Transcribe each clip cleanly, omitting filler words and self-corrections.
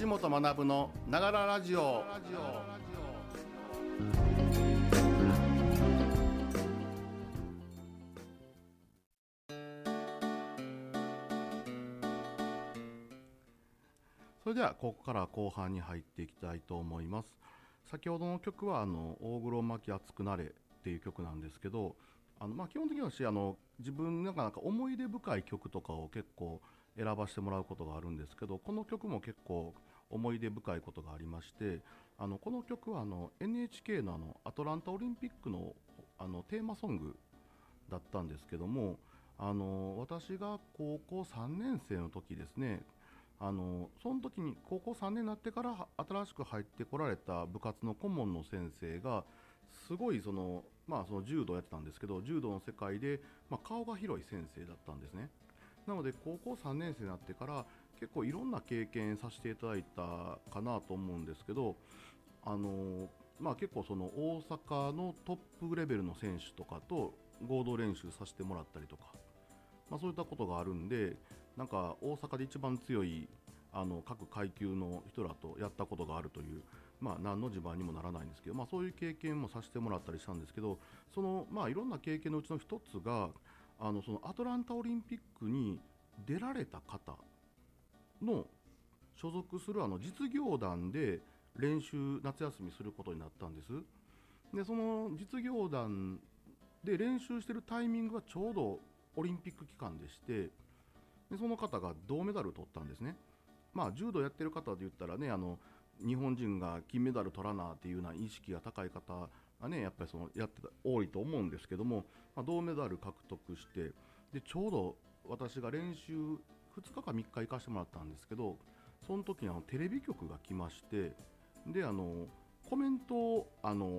本学のながらラジオ。それではここから後半に入っていきたいと思います。先ほどの曲は大黒摩季熱くなれっていう曲なんですけど、基本的には私自分なんか思い出深い曲とかを結構選ばせてもらうことがあるんですけど、この曲も結構思い出深いことがありまして、この曲はNHK のアトランタオリンピックのテーマソングだったんですけども、私が高校3年生の時ですね、その時に高校3年になってから新しく入ってこられた部活の顧問の先生がすごいその柔道をやってたんですけど、柔道の世界で、顔が広い先生だったんですね。なので高校3年生になってから結構いろんな経験させていただいたかなと思うんですけど、結構その大阪のトップレベルの選手とかと合同練習させてもらったりとか、そういったことがあるんで、なんか大阪で一番強い各階級の人らとやったことがあるという、何の自慢にもならないんですけど、そういう経験もさせてもらったりしたんですけど、そのいろんな経験のうちの一つがそのアトランタオリンピックに出られた方の所属する実業団で練習夏休みすることになったんです。でその実業団で練習してるタイミングがちょうどオリンピック期間でして、でその方が銅メダルを取ったんですね。柔道やってる方で言ったらね、日本人が金メダル取らなっていうような意識が高い方がね、やっぱりそのやってた多いと思うんですけども、銅メダル獲得して、でちょうど私が練習2日か3日行かせてもらったんですけど、その時にテレビ局が来まして、でコメントを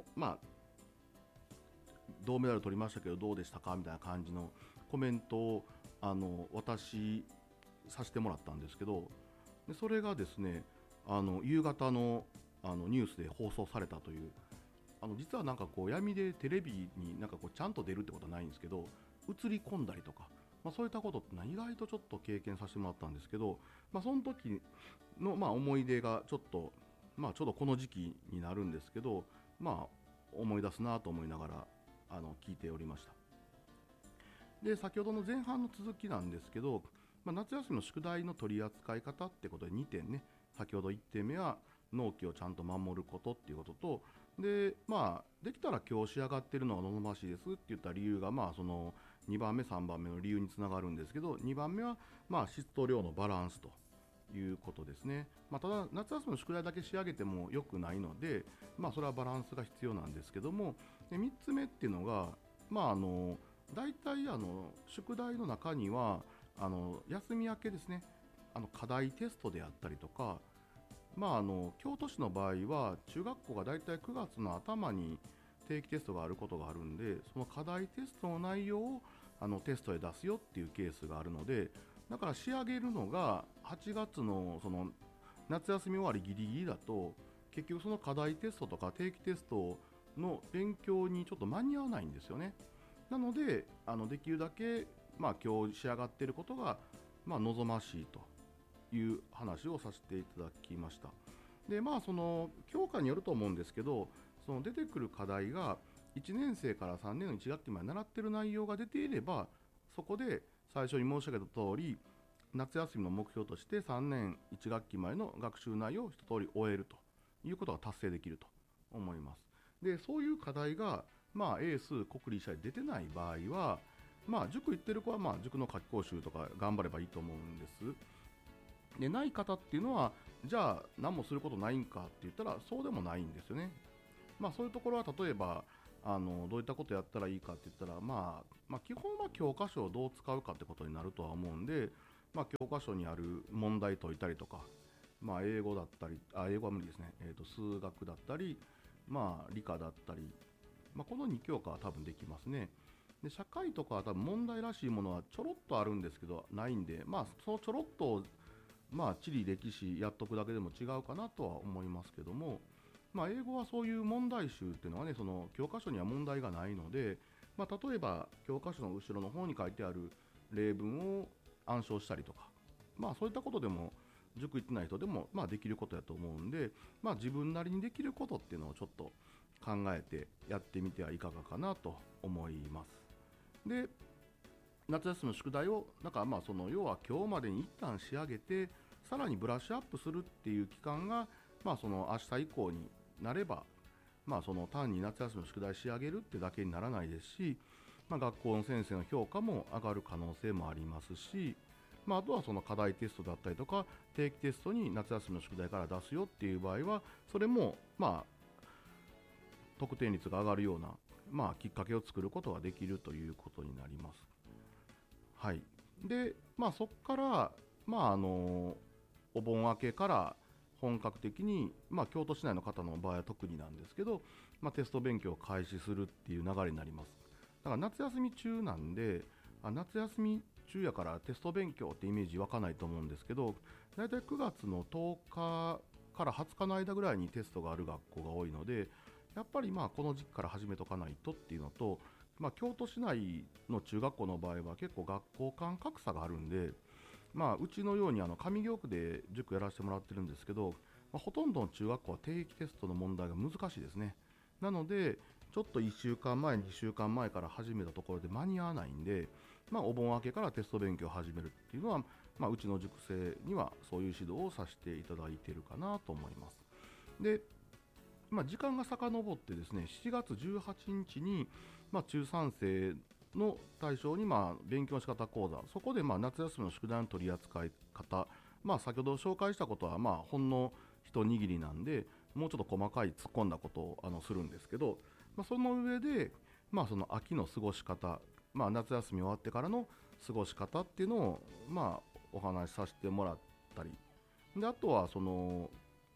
銅メダル取りましたけどどうでしたかみたいな感じのコメントを私させてもらったんですけど、でそれがですね夕方のニュースで放送されたという、実はなんかこう闇でテレビになんかこうちゃんと出るってことはないんですけど、映り込んだりとか、そういったことって意外とちょっと経験させてもらったんですけど、その時の思い出がちょっとちょうどこの時期になるんですけど、思い出すなと思いながら聞いておりました。で先ほどの前半の続きなんですけど、夏休みの宿題の取り扱い方ってことで2点ね、先ほど1点目は納期をちゃんと守ることっていうことと、でできたら今日仕上がっているのは望ましいですって言った理由がその2番目3番目の理由につながるんですけど、2番目は質と量のバランスということですね。ただ夏休みの宿題だけ仕上げても良くないので、それはバランスが必要なんですけども、で3つ目っていうのが大体宿題の中には休み明けですね、課題テストであったりとか、京都市の場合は中学校が大体9月の頭に定期テストがあることがあるんで、その課題テストの内容をテストで出すよっていうケースがあるので、だから仕上げるのが8月のその夏休み終わりギリギリだと、結局その課題テストとか定期テストの勉強にちょっと間に合わないんですよね。なのでできるだけ、今日仕上がっていることが、望ましいという話をさせていただきました。でその教科によると思うんですけど、その出てくる課題が1年生から3年の1学期まで習っている内容が出ていれば、そこで最初に申し上げた通り夏休みの目標として3年1学期前の学習内容を一通り終えるということが達成できると思います。でそういう課題が英数国理社で出てない場合は、塾行ってる子は塾の夏期講習とか頑張ればいいと思うんです。でない方っていうのは、じゃあ何もすることないんかって言ったらそうでもないんですよね。そういうところは例えばどういったことやったらいいかって言ったら、基本は教科書をどう使うかってことになるとは思うんで、教科書にある問題解いたりとか、英語だったり英語は無理ですね、数学だったり、理科だったり、この2教科は多分できますね。で社会とかは多分問題らしいものはちょろっとあるんですけどないんで、そのちょろっとを地理歴史やっとくだけでも違うかなとは思いますけども、英語はそういう問題集っていうのはね、その教科書には問題がないので、例えば教科書の後ろの方に書いてある例文を暗唱したりとか、そういったことでも塾行ってない人でもできることやと思うんで、自分なりにできることっていうのをちょっと考えてやってみてはいかがかなと思います。で、夏休みの宿題をその要は今日までに一旦仕上げて、さらにブラッシュアップするっていう期間がその明日以降になれば、その単に夏休みの宿題仕上げるってだけにならないですし、学校の先生の評価も上がる可能性もありますし、あとはその課題テストだったりとか定期テストに夏休みの宿題から出すよっていう場合は、それも得点率が上がるような、きっかけを作ることができるということになります。はい。で、そこから、お盆明けから本格的に、京都市内の方の場合は特になんですけど、テスト勉強を開始するっていう流れになります。だから夏休み中なんで、夏休み中やからテスト勉強ってイメージ湧かないと思うんですけど、だいたい9月の10日から20日の間ぐらいにテストがある学校が多いので、やっぱりこの時期から始めとかないとっていうのと、京都市内の中学校の場合は結構学校間格差があるんで、うちのように上京区で塾やらせてもらってるんですけど、ほとんどの中学校は定期テストの問題が難しいですね。なのでちょっと1週間前2週間前から始めたところで間に合わないんで、お盆明けからテスト勉強を始めるっていうのは、うちの塾生にはそういう指導をさせていただいているかなと思います。で、時間が遡ってですね、7月18日に、中3生の対象に勉強の仕方講座、そこで夏休みの宿題の取り扱い方、先ほど紹介したことはほんの一握りなんで、もうちょっと細かい突っ込んだことをするんですけど、その上で、その秋の過ごし方、夏休み終わってからの過ごし方っていうのを、お話しさせてもらったり、であとはその、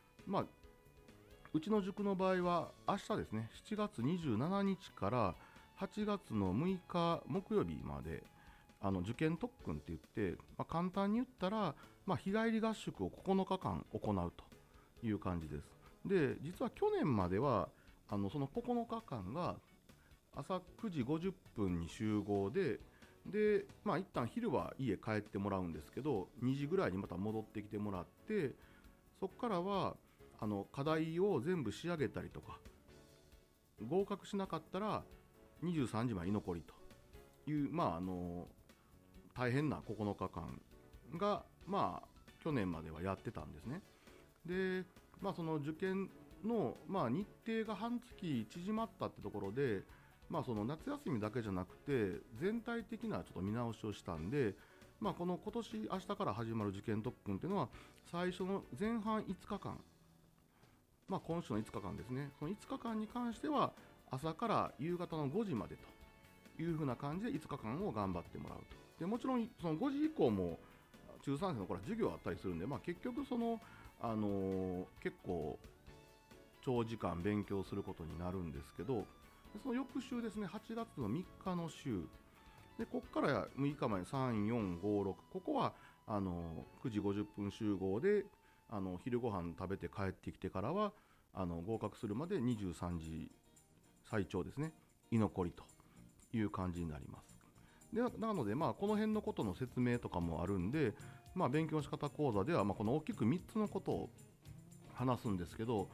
うちの塾の場合は明日ですね、7月27日から8月の6日木曜日まで受験特訓って言って、簡単に言ったら、日帰り合宿を9日間行うという感じです。で、実は去年まではその9日間が朝9時50分に集合で、一旦昼は家帰ってもらうんですけど、2時ぐらいにまた戻ってきてもらって、そこからは課題を全部仕上げたりとか、合格しなかったら23時まで居残りという、大変な9日間が、去年まではやってたんですね。で、その受験の、日程が半月縮まったってところで、その夏休みだけじゃなくて全体的なちょっと見直しをしたんで、この今年明日から始まる受験特訓っていうのは、最初の前半5日間、今週の5日間ですね、その5日間に関しては朝から夕方の5時までという風な感じで5日間を頑張ってもらうと。でもちろんその5時以降も中3生の頃は授業あったりするんで、結局その、結構長時間勉強することになるんですけど、その翌週ですね、8月の3日の週で、ここから6日前3、4、5、6、ここは9時50分集合で昼ご飯食べて帰ってきてからは合格するまで23時最長ですね、居残りという感じになります。でなので、この辺のことの説明とかもあるんで、勉強の仕方講座では、この大きく3つのことを話すんですけど、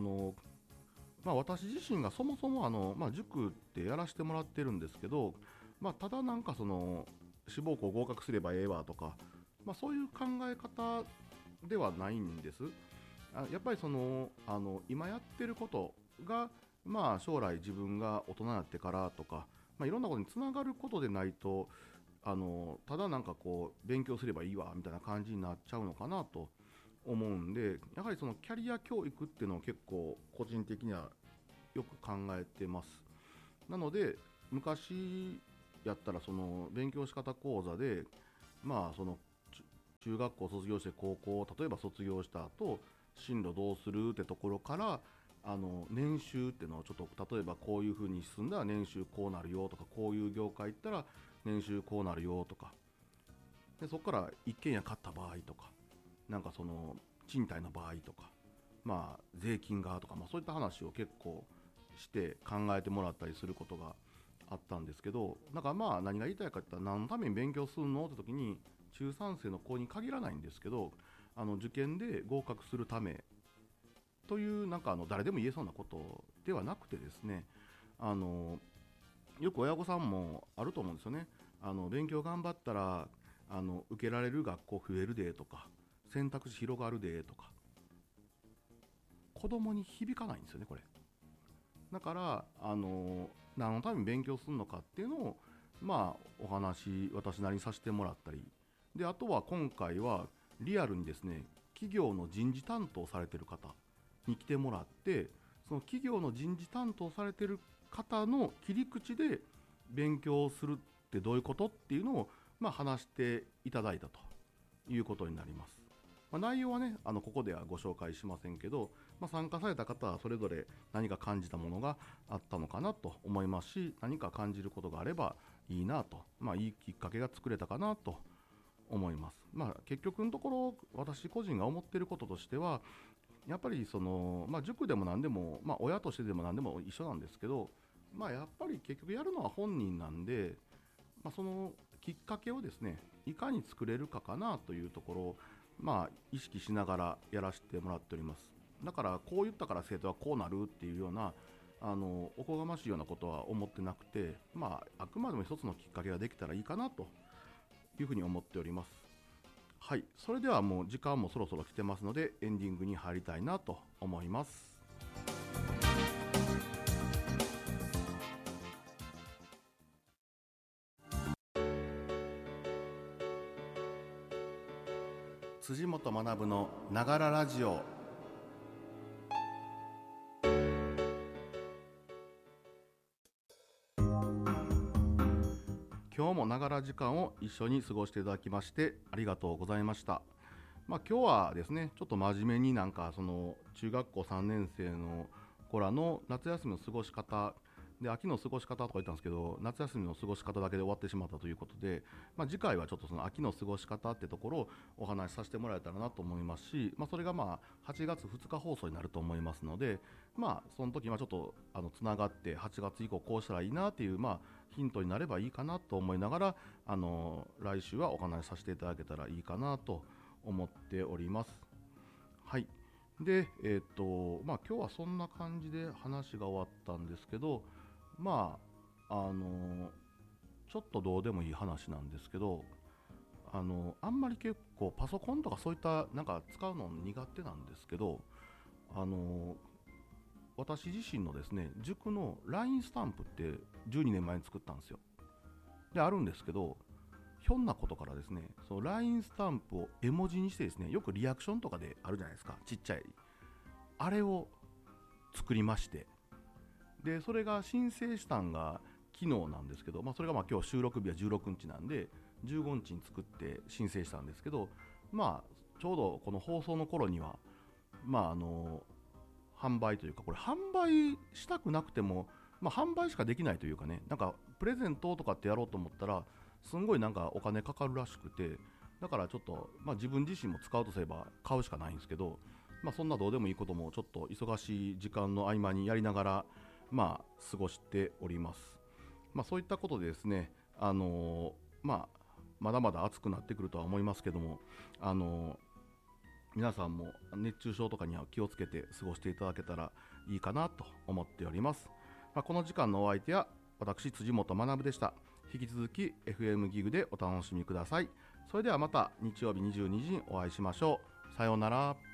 私自身がそもそも塾ってやらせてもらってるんですけど、ただその志望校合格すればええわとか、そういう考え方ではないんです。やっぱりその今やってることが、将来自分が大人になってからとか、いろんなことにつながることでないと、ただ勉強すればいいわみたいな感じになっちゃうのかなと思うんで、やはりそのキャリア教育っていうのを結構個人的にはよく考えてます。なので昔やったらその勉強仕方講座で、その中学校卒業して高校を例えば卒業した後進路どうするってところから、年収っていうのをちょっと、例えばこういう風に進んだら年収こうなるよとか、こういう業界行ったら年収こうなるよとか、でそこから一軒家買った場合とか、その賃貸の場合とか、税金がとか、そういった話を結構して考えてもらったりすることがあったんですけど、何が言いたいかって言ったら、何のために勉強するのって時に中3生の子に限らないんですけど、 受験で合格するためというなんか誰でも言えそうなことではなくてですね、よく親御さんもあると思うんですよね。勉強頑張ったら受けられる学校増えるでとか、選択肢広がるでとか、子供に響かないんですよねこれ。だから何のために勉強するのかっていうのをお話私なりにさせてもらったりで、あとは今回はリアルにですね、企業の人事担当されてる方に来てもらって、その企業の人事担当されてる方の切り口で勉強するってどういうことっていうのを話していただいたということになります。内容はねここではご紹介しませんけど、参加された方はそれぞれ何か感じたものがあったのかなと思いますし、何か感じることがあればいいなと、いいきっかけが作れたかなと思います。結局のところ私個人が思っていることとしては、やっぱり塾でも何でも、親としてでも何でも一緒なんですけど、やっぱり結局やるのは本人なんで、そのきっかけをですねいかに作れるかかなというところを意識しながらやらせてもらっております。だからこう言ったから生徒はこうなるっていうようなおこがましいようなことは思ってなくて、あくまでも一つのきっかけができたらいいかなというふうに思っております。はい、それではもう時間もそろそろ来てますのでエンディングに入りたいなと思います。辻本学のながらラジオ。今日もながら時間を一緒に過ごしていただきましてありがとうございました。今日はですねちょっと真面目にその中学校3年生の子らの夏休みの過ごし方で、秋の過ごし方とか言ったんですけど、夏休みの過ごし方だけで終わってしまったということで、次回はちょっとその秋の過ごし方ってところをお話しさせてもらえたらなと思いますし、それが8月2日放送になると思いますので、その時ちょっとつながって8月以降こうしたらいいなっていうヒントになればいいかなと思いながら来週はお話しさせていただけたらいいかなと思っております。はい。で、今日はそんな感じで話が終わったんですけど、ちょっとどうでもいい話なんですけど、あんまり結構パソコンとかそういった使うの苦手なんですけど、私自身のですね塾の LINE スタンプって12年前に作ったんですよ。であるんですけど、ひょんなことからですね、その LINE スタンプを絵文字にしてですね、よくリアクションとかであるじゃないですか、ちっちゃいあれを作りまして、でそれが申請したんが昨日なんですけど、それが今日収録日は16日なんで15日に作って申請したんですけど、ちょうどこの放送の頃には販売というか、これ販売したくなくても、販売しかできないというかね、プレゼントとかってやろうと思ったらすんごいお金かかるらしくて、だからちょっと、自分自身も使うとすれば買うしかないんですけど、そんなどうでもいいこともちょっと忙しい時間の合間にやりながら過ごしております。そういったことでですね、まだまだ暑くなってくるとは思いますけども、皆さんも熱中症とかには気をつけて過ごしていただけたらいいかなと思っております。この時間のお相手は私辻本学でした。引き続き FM ギグでお楽しみください。それではまた日曜日22時にお会いしましょう。さようなら。